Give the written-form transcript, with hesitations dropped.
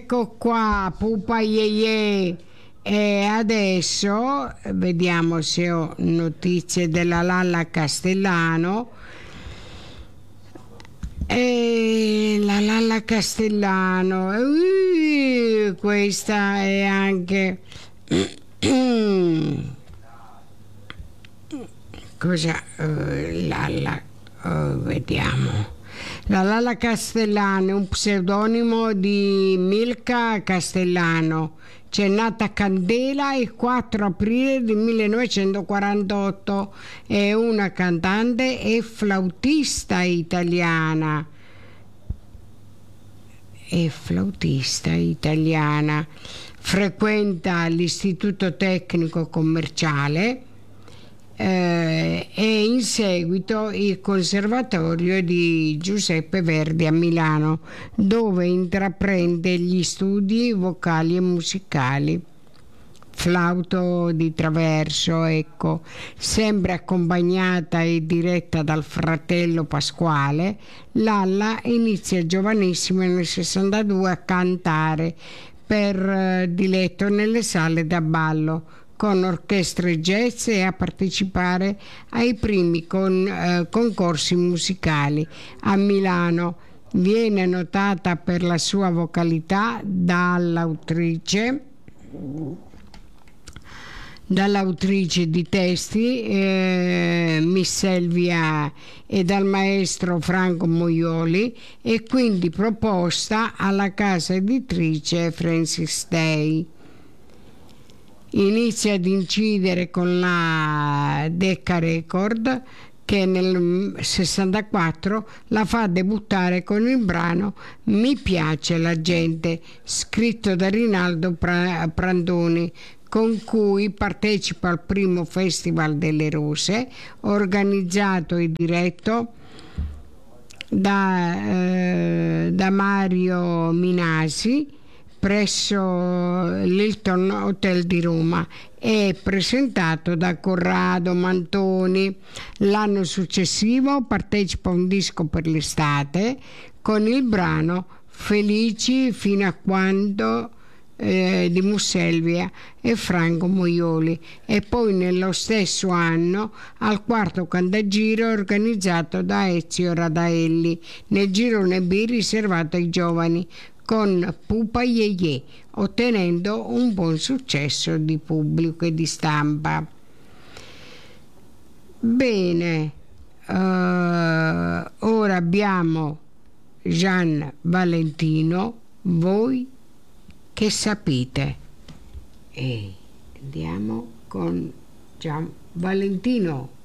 Ecco qua, Pupa Yeye. E adesso vediamo se ho notizie della Lalla Castellano. E la Lalla Castellano, questa è anche cosa Lalla, vediamo. La Lalla Castellano è un pseudonimo di Milka Castellano. C'è nata Candela il 4 aprile del 1948, è una cantante e flautista italiana. Frequenta l'Istituto Tecnico Commerciale e in seguito il Conservatorio di Giuseppe Verdi a Milano, dove intraprende gli studi vocali e musicali. Flauto di traverso, ecco, sempre accompagnata e diretta dal fratello Pasquale. Lalla inizia giovanissima nel 62 a cantare per diletto nelle sale da ballo con orchestre jazz e a partecipare ai primi concorsi musicali a Milano. Viene notata per la sua vocalità dall'autrice di testi Miss Selvia e dal maestro Franco Moioli, e quindi proposta alla casa editrice Francis Day. Inizia ad incidere con la Decca Record, che nel 64 la fa debuttare con il brano Mi piace la gente, scritto da Rinaldo Prandoni, con cui partecipa al primo Festival delle Rose, organizzato e diretto da Mario Minasi presso l'Hilton Hotel di Roma e presentato da Corrado Mantoni. L'anno successivo partecipa a un disco per l'estate con il brano Felici fino a quando di Musselvia e Franco Moioli, e poi nello stesso anno al quarto Cantagiro organizzato da Ezio Radaelli nel girone B riservato ai giovani con Pupa Yeye, ottenendo un buon successo di pubblico e di stampa. Bene, ora abbiamo Gian Valentino, Voi che sapete. E andiamo con Gian Valentino.